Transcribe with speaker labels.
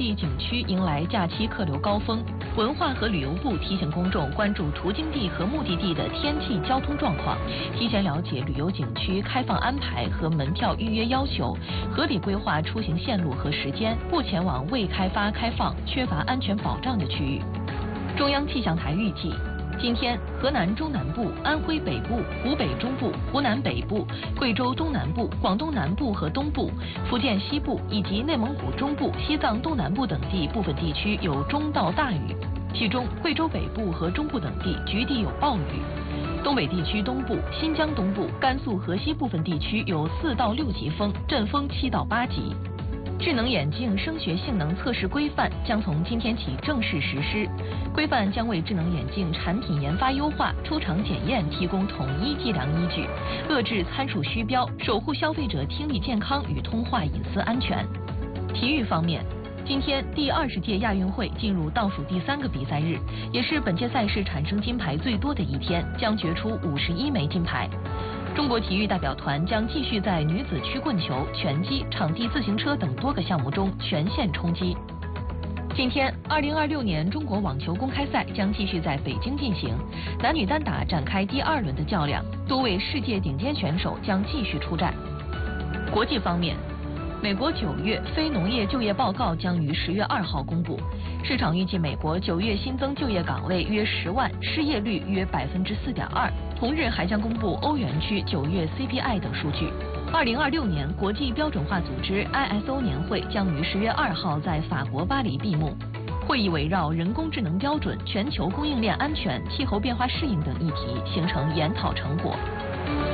Speaker 1: 地景区迎来假期客流高峰。文化和旅游部提醒公众关注途经地和目的地的天气、交通状况，提前了解旅游景区开放安排和门票预约要求，合理规划出行线路和时间，不前往未开发、开放、缺乏安全保障的区域。中央气象台预计，今天，河南中南部、安徽北部、湖北中部、湖南北部、贵州东南部、广东南部和东部、福建西部以及内蒙古中部、西藏东南部等地部分地区有中到大雨，其中贵州北部和中部等地局地有暴雨。东北地区东部、新疆东部、甘肃河西部分地区有4到6级风，阵风7到8级。智能眼镜声学性能测试规范将从今天起正式实施，规范将为智能眼镜产品研发优化、出厂检验提供统一计量依据，遏制参数虚标，守护消费者听力健康与通话隐私安全。体育方面，今天第20届亚运会进入倒数第3个比赛日，也是本届赛事产生金牌最多的一天，将决出51枚金牌。中国体育代表团将继续在女子曲棍球、拳击、场地自行车等多个项目中全线冲击。今天，2026年中国网球公开赛将继续在北京进行，男女单打展开第2轮的较量，多位世界顶尖选手将继续出战。国际方面，美国9月非农业就业报告将于10月2号公布，市场预计美国9月新增就业岗位约10万，失业率约4.2%。同日还将公布欧元区9月 CPI 等数据。2026年国际标准化组织 ISO 年会将于10月2号在法国巴黎闭幕。会议围绕人工智能标准、全球供应链安全、气候变化适应等议题形成研讨成果。